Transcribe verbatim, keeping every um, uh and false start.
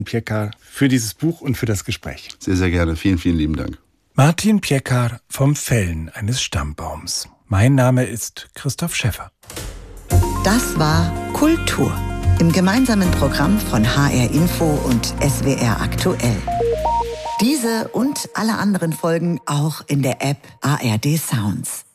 Piekar, für dieses Buch und für das Gespräch. Sehr, sehr gerne. Vielen, vielen lieben Dank. Martin Piekar vom Fällen eines Stammbaums. Mein Name ist Christoph Schäffer. Das war Kultur im gemeinsamen Programm von H R Info und S W R Aktuell. Diese und alle anderen Folgen auch in der App A R D Sounds.